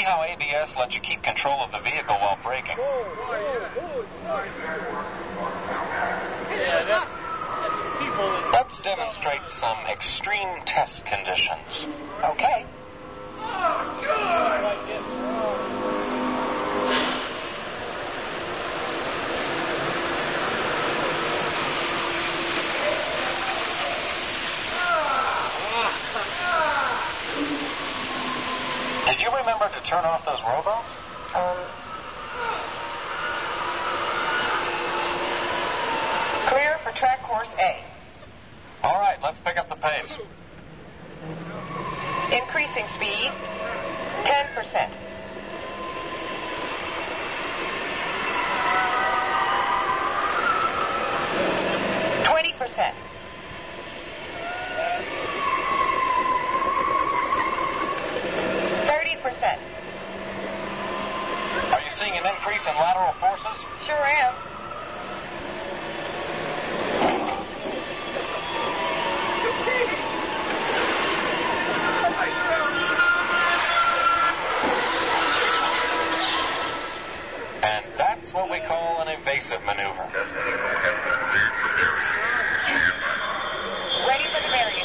how ABS lets you keep control of the vehicle while braking? Yeah, that's people that... Let's demonstrate some extreme test conditions. Okay. like this. Did you remember to turn off those robots? Clear for track course A. All right, let's pick up the pace. Increasing speed, 10%. %. 30%. Are you seeing an increase in lateral forces? Sure am. And that's what we call an evasive maneuver. Ready for the variant.